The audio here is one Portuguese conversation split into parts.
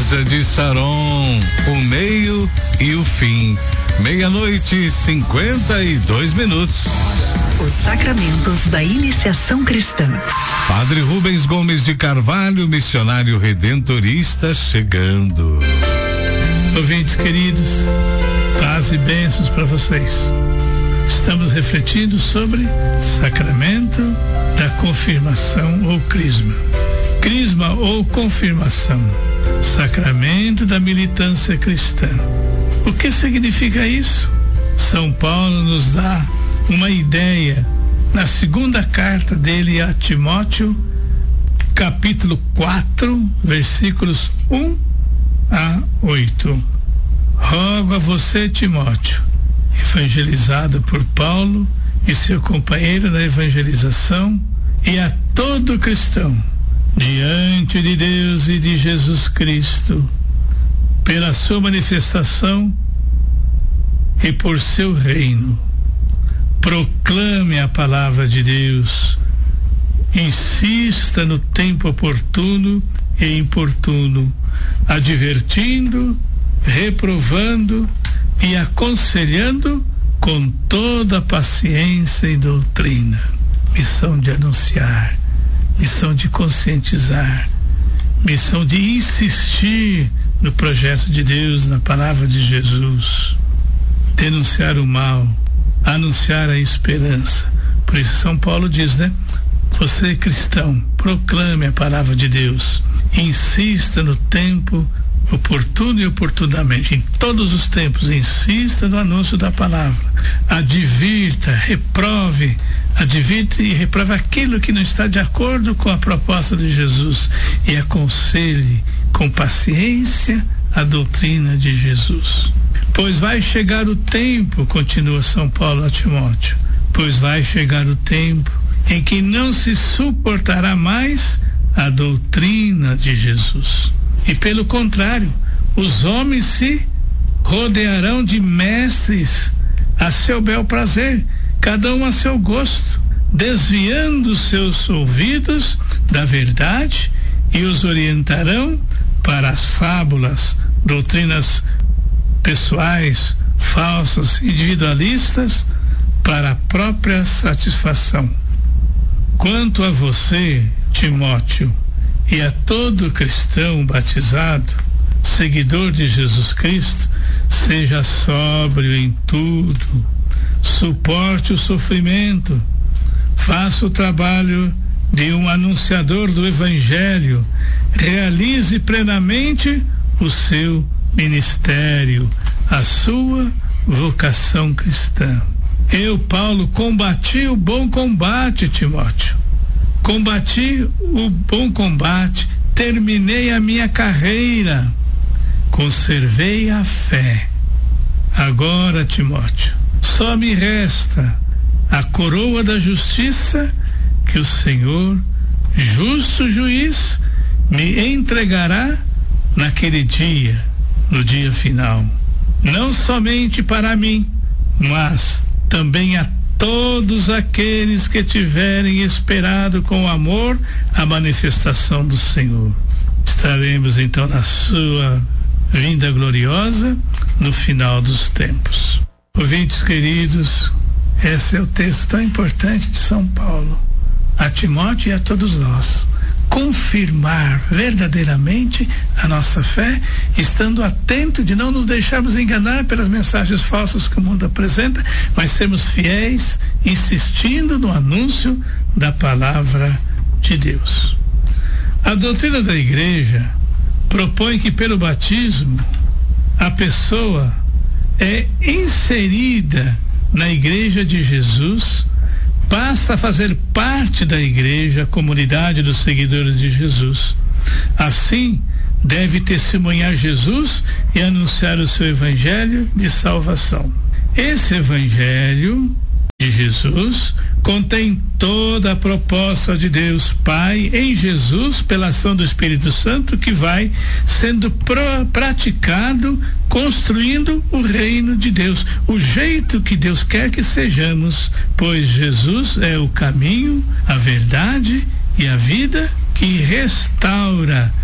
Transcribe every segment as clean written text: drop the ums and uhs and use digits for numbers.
Casa de Saron, o meio e o fim. 00:52. Os sacramentos da iniciação cristã. Padre Rubens Gomes de Carvalho, missionário redentorista, chegando. Ouvintes queridos, paz e bênçãos para vocês. Estamos refletindo sobre sacramento da confirmação ou crisma. Crisma ou confirmação, sacramento da militância cristã. O que significa isso? São Paulo nos dá uma ideia na segunda carta dele a Timóteo, capítulo 4, versículos 1-8. Rogo a você, Timóteo, evangelizado por Paulo e seu companheiro na evangelização, e a todo cristão, diante de Deus e de Jesus Cristo, pela sua manifestação e por seu reino, proclame a palavra de Deus, insista no tempo oportuno e importuno, advertindo, reprovando e aconselhando com toda paciência e doutrina. Missão de anunciar, missão de conscientizar, missão de insistir no projeto de Deus, na palavra de Jesus, denunciar o mal, anunciar a esperança. Por isso São Paulo diz, você cristão, proclame a palavra de Deus, insista no tempo oportuno e oportunamente, em todos os tempos, insista no anúncio da palavra, advirta e reprove aquilo que não está de acordo com a proposta de Jesus e aconselhe com paciência a doutrina de Jesus. Pois vai chegar o tempo, continua São Paulo a Timóteo, pois vai chegar o tempo em que não se suportará mais a doutrina de Jesus. E pelo contrário, os homens se rodearão de mestres a seu bel prazer, cada um a seu gosto, desviando seus ouvidos da verdade e os orientarão para as fábulas, doutrinas pessoais, falsas, individualistas, para a própria satisfação. Quanto a você, Timóteo, e a todo cristão batizado, seguidor de Jesus Cristo, seja sóbrio em tudo, suporte o sofrimento, faça o trabalho de um anunciador do Evangelho, realize plenamente o seu ministério, a sua vocação cristã. Eu, Paulo, combati o bom combate, Timóteo. Combati o bom combate, terminei a minha carreira, conservei a fé. Agora, Timóteo, só me resta a coroa da justiça que o Senhor, justo juiz, me entregará naquele dia, no dia final. Não somente para mim, mas também a todos aqueles que tiverem esperado com amor a manifestação do Senhor. Estaremos então na sua vinda gloriosa no final dos tempos. Ouvintes queridos, esse é o texto tão importante de São Paulo a Timóteo e a todos nós. Confirmar verdadeiramente a nossa fé, estando atento de não nos deixarmos enganar pelas mensagens falsas que o mundo apresenta, mas sermos fiéis, insistindo no anúncio da palavra de Deus. A doutrina da Igreja propõe que pelo batismo a pessoa é inserida na Igreja de Jesus, passa a fazer parte da igreja, a comunidade dos seguidores de Jesus. Assim, deve testemunhar Jesus e anunciar o seu evangelho de salvação. Esse evangelho de Jesus contém toda a proposta de Deus Pai em Jesus pela ação do Espírito Santo, que vai sendo praticado, construindo o reino de Deus, o jeito que Deus quer que sejamos, pois Jesus é o caminho, a verdade e a vida, que restaura a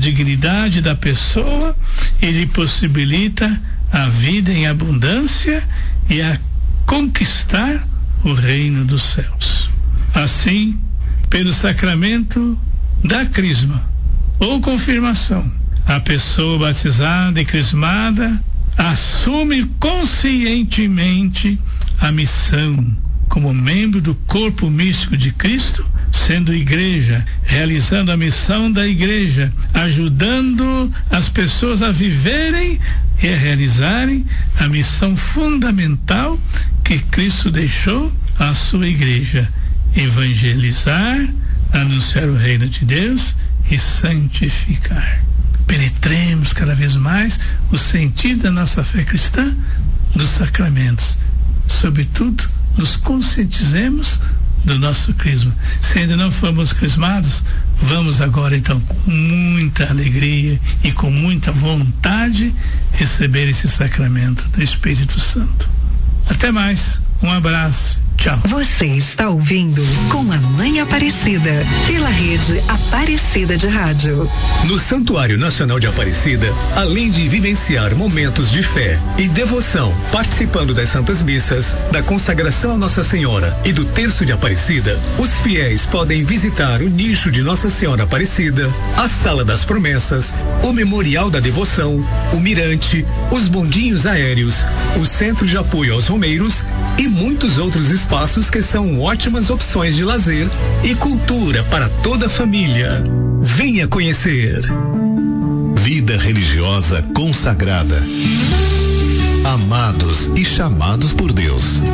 dignidade da pessoa e lhe possibilita a vida em abundância e a conquistar o reino dos céus. Assim, pelo sacramento da crisma ou confirmação, a pessoa batizada e crismada assume conscientemente a missão como membro do corpo místico de Cristo, sendo igreja, realizando a missão da igreja, ajudando as pessoas a viverem e a realizarem a missão fundamental que Cristo deixou à sua igreja: evangelizar, anunciar o reino de Deus e santificar. Penetremos cada vez mais o sentido da nossa fé cristã, dos sacramentos. Sobretudo, nos conscientizemos do nosso crisma. Se ainda não fomos crismados, vamos agora então com muita alegria e com muita vontade receber esse sacramento do Espírito Santo. Até mais, um abraço, tchau. Você está ouvindo Com a Mãe Aparecida, pela rede Aparecida de Rádio. No Santuário Nacional de Aparecida, além de vivenciar momentos de fé e devoção, participando das Santas Missas, da consagração a Nossa Senhora e do Terço de Aparecida, os fiéis podem visitar o nicho de Nossa Senhora Aparecida, a Sala das Promessas, o Memorial da Devoção, o Mirante, os bondinhos aéreos, o Centro de Apoio aos Romeiros e muitos outros espaços que são ótimas opções de lazer e cultura para toda a família. Venha conhecer. Vida religiosa consagrada. Amados e chamados por Deus.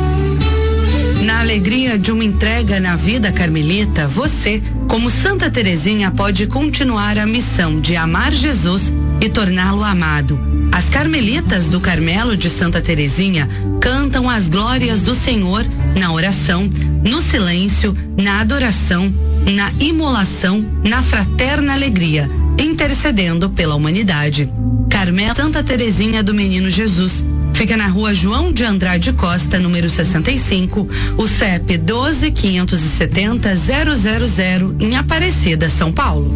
Na alegria de uma entrega na vida carmelita, você, como Santa Teresinha, pode continuar a missão de amar Jesus e torná-lo amado. As carmelitas do Carmelo de Santa Teresinha cantam as glórias do Senhor na oração, no silêncio, na adoração, na imolação, na fraterna alegria, intercedendo pela humanidade. Carmelo Santa Teresinha do Menino Jesus. Fica na Rua João de Andrade Costa, número 65, o CEP 12.570.000, em Aparecida, São Paulo.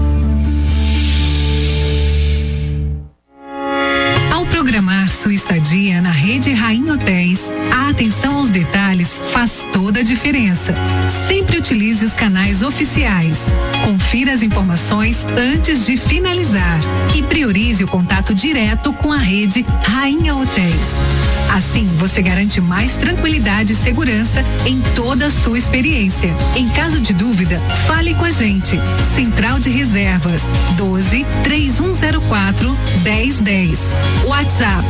Programar sua estadia na rede Rainha Hotéis, a atenção aos detalhes faz toda a diferença. Sempre utilize os canais oficiais. Confira as informações antes de finalizar e priorize o contato direto com a rede Rainha Hotéis. Assim, você garante mais tranquilidade e segurança em toda a sua experiência. Em caso de dúvida, fale com a gente. Central de Reservas 12-3104-1010. WhatsApp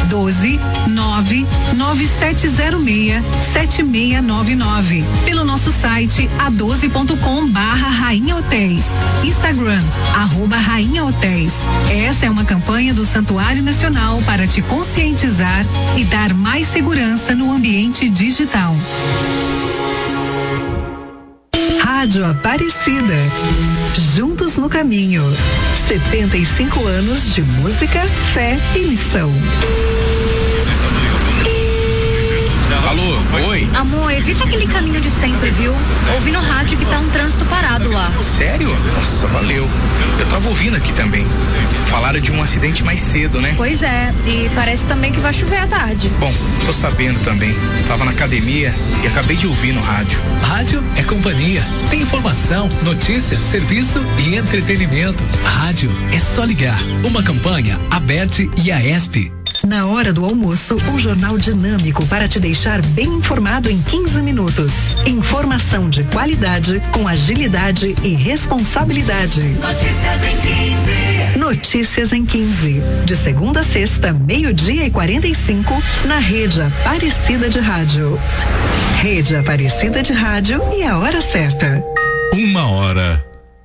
12-99706-7699. Pelo nosso site a12.com/Rainha Hotéis. Instagram @Rainha Hotéis. Essa é uma campanha do Santuário Nacional para te conscientizar e dar mais segurança no ambiente digital. Rádio Aparecida. Juntos no caminho. 75 anos de música, fé e missão. Alô, oi? Amor, evita aquele caminho de sempre, viu? Ouvi no rádio que tá um trânsito parado lá. Sério? Nossa, valeu. Eu tava ouvindo aqui também. Falaram de um acidente mais cedo, né? Pois é, e parece também que vai chover à tarde. Bom, tô sabendo também. Tava na academia e acabei de ouvir no rádio. Rádio é companhia. Tem informação, notícia, serviço e entretenimento. Rádio é só ligar. Uma campanha, Aberte e Aesp. Na hora do almoço, um jornal dinâmico para te deixar bem informado em 15 minutos. Informação de qualidade, com agilidade e responsabilidade. Notícias em 15. Notícias em 15. De segunda a sexta, 12:45, na Rede Aparecida de Rádio. Rede Aparecida de Rádio e a hora certa. 1h.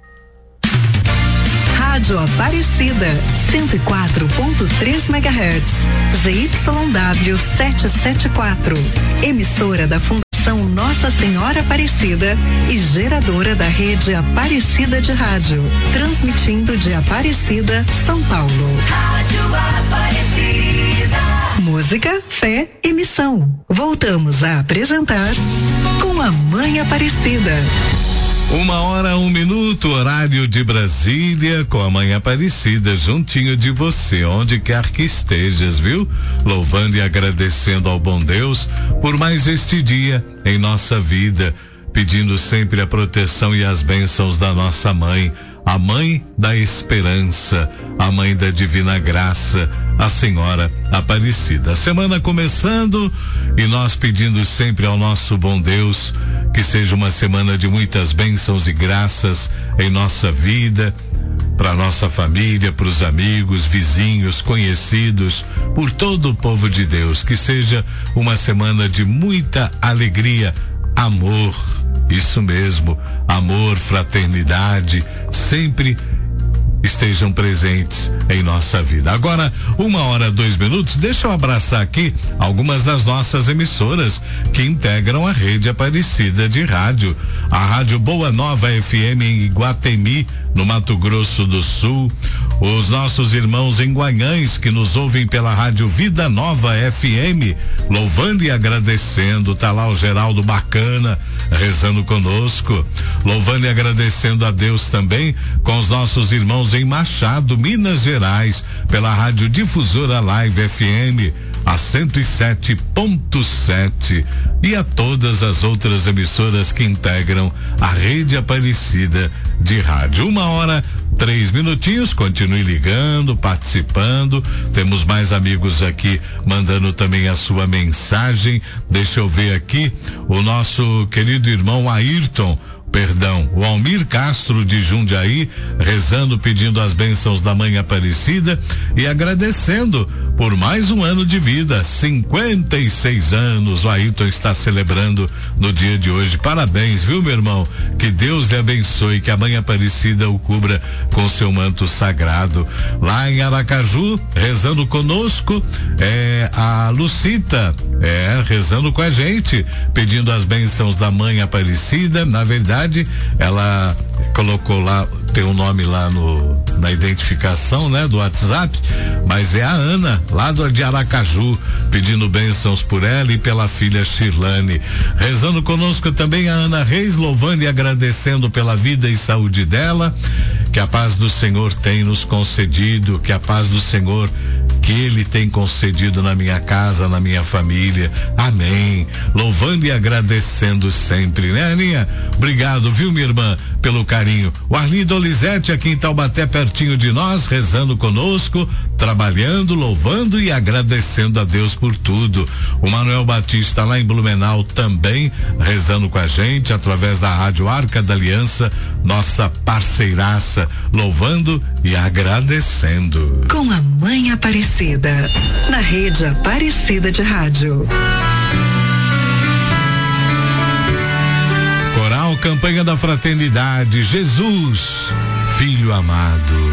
Rádio Aparecida, 104.3 MHz, ZYW 774, emissora da Fundação Nossa Senhora Aparecida e geradora da rede Aparecida de Rádio, transmitindo de Aparecida, São Paulo. Rádio Aparecida. Música, fé e missão. Voltamos a apresentar Com a Mãe Aparecida. 1h01, horário de Brasília, com a Mãe Aparecida juntinho de você, onde quer que estejas, viu? Louvando e agradecendo ao bom Deus por mais este dia em nossa vida, pedindo sempre a proteção e as bênçãos da nossa mãe, a Mãe da Esperança, a Mãe da Divina Graça, a Senhora Aparecida. A semana começando e nós pedindo sempre ao nosso bom Deus que seja uma semana de muitas bênçãos e graças em nossa vida, para nossa família, para os amigos, vizinhos, conhecidos, por todo o povo de Deus. Que seja uma semana de muita alegria, amor, isso mesmo, amor, fraternidade, sempre estejam presentes em nossa vida. Agora, 1h02, deixa eu abraçar aqui algumas das nossas emissoras que integram a rede Aparecida de rádio. A Rádio Boa Nova FM em Iguatemi, no Mato Grosso do Sul. Os nossos irmãos em Guanhães que nos ouvem pela Rádio Vida Nova FM, louvando e agradecendo. Tá lá o Geraldo Bacana rezando conosco, louvando e agradecendo a Deus também com os nossos irmãos em Machado, Minas Gerais, pela Rádio Difusora Live FM, a 107.7, e a todas as outras emissoras que integram a rede Aparecida de rádio. 1h03, continue ligando, participando. Temos mais amigos aqui mandando também a sua mensagem. Deixa eu ver aqui o nosso querido irmão o Almir Castro de Jundiaí, rezando, pedindo as bênçãos da Mãe Aparecida e agradecendo por mais um ano de vida, 56 anos, o Ayrton está celebrando no dia de hoje. Parabéns, viu, meu irmão? Que Deus lhe abençoe, que a Mãe Aparecida o cubra com seu manto sagrado. Lá em Aracaju, rezando conosco, a Lucita, rezando com a gente, pedindo as bênçãos da Mãe Aparecida. Na verdade, ela colocou lá, tem um nome lá na identificação, né, do WhatsApp, mas é a Ana, lá de Aracaju, pedindo bênçãos por ela e pela filha Shirlane. Rezando conosco também a Ana Reis, louvando e agradecendo pela vida e saúde dela, que a paz do Senhor tem nos concedido, que a paz do Senhor que Ele tem concedido na minha casa, na minha família. Amém. Louvando e agradecendo sempre, né, Aninha? Obrigado, viu, minha irmã, pelo carinho. O Arlindo Olizete aqui em Taubaté, pertinho de nós, rezando conosco, trabalhando, louvando e agradecendo a Deus por tudo. O Manuel Batista lá em Blumenau também rezando com a gente através da Rádio Arca da Aliança, nossa parceiraça, louvando e agradecendo. Com a Mãe Aparecida, na rede Aparecida de rádio. Coral Campanha da Fraternidade, Jesus, Filho amado.